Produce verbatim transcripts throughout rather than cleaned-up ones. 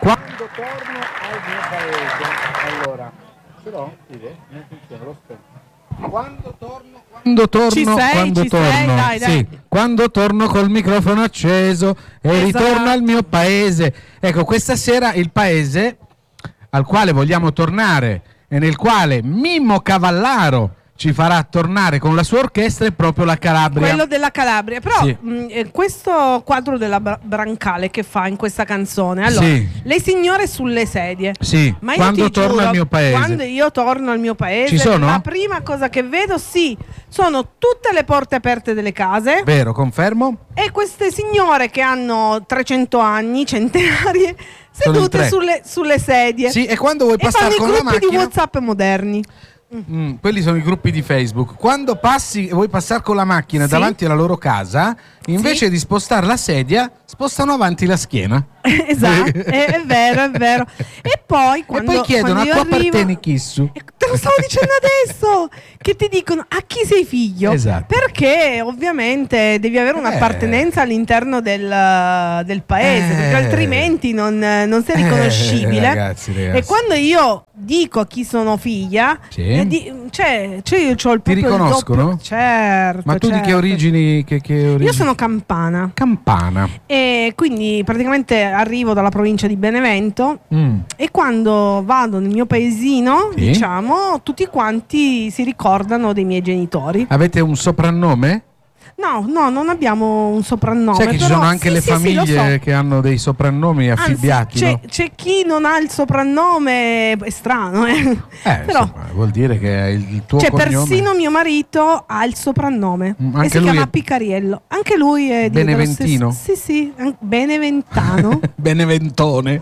Quando torno al mio paese, allora, ce l'ho? Dire? Non funziona, lo spento. Quando torno, quando torno, ci sei, quando ci torno, sei, dai, dai. Sì, quando torno col microfono acceso e Esatto. ritorno al mio paese. Ecco, questa sera il paese al quale vogliamo tornare e nel quale Mimmo Cavallaro ci farà tornare con la sua orchestra è proprio la Calabria. Quello della Calabria. Però Sì. mh, eh, questo quadro della Bra- Brancale che fa in questa canzone, allora, Sì. le signore sulle sedie. Sì, Ma io quando ti torno giuro, al mio paese. Quando io torno al mio paese, Ci sono? la prima cosa che vedo, sì, sono tutte le porte aperte delle case. Vero, confermo? E queste signore che hanno trecento anni, centenarie, Sono in sedute tre. sulle, sulle sedie. Sì, e quando vuoi E passare fanno con i la gruppi di macchina... WhatsApp moderni. Mm, quelli sono i gruppi di Facebook. Quando passi e vuoi passare con la macchina Sì. davanti alla loro casa, invece Sì. di spostare la sedia, spostano avanti la schiena. Esatto, è, è vero, è vero. E poi quando, e poi chiedono a quando qua io arrivo, appartieni Kissu. Eh, te lo stavo dicendo adesso, che ti dicono a chi sei figlio. Esatto. Perché ovviamente devi avere Eh. un'appartenenza all'interno del, del paese, Eh. perché altrimenti non, non sei Eh, riconoscibile. ragazzi, ragazzi. E quando io dico a chi sono figlia, Sì. eh, di- cioè, cioè io c'ho il Ti proprio il riconoscono? doppio- certo. Ma tu di che certo. origini? Che, che origini? Io sono campana. Campana. E quindi praticamente arrivo dalla provincia di Benevento Mm. e quando vado nel mio paesino, Sì. diciamo, tutti quanti si ricordano dei miei genitori. Avete un soprannome? No, no, non abbiamo un soprannome. Sai che ci però- sono anche sì, le sì, sì, famiglie lo so. che hanno dei soprannomi Anzi, affibbiati, c'è, no? c'è chi non ha il soprannome, è strano, eh. Eh, Però, insomma, vuol dire che è il tuo cioè, cognome. persino mio marito ha il soprannome Mm, e anche si lui chiama è- Piccariello. Anche lui è di- dello Beneventino? stesso- Sì, sì, an- beneventano. Beneventone.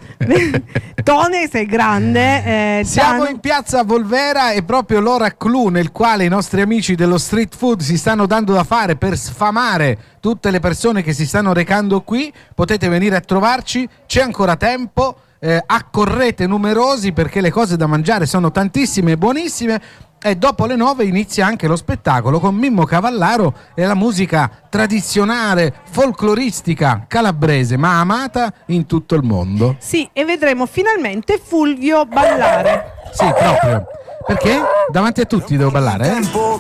Tone, sei grande. eh, Siamo Dan- in piazza Volvera e proprio l'ora clou nel quale i nostri amici dello street food si stanno dando da fare per sfamare tutte le persone che si stanno recando qui. Potete venire a trovarci, c'è ancora tempo, eh, accorrete numerosi perché le cose da mangiare sono tantissime e buonissime. E dopo le nove inizia anche lo spettacolo con Mimmo Cavallaro e la musica tradizionale, folcloristica, calabrese, ma amata in tutto il mondo. Sì, e vedremo finalmente Fulvio ballare. Sì, proprio. Perché? Davanti a tutti devo ballare, eh?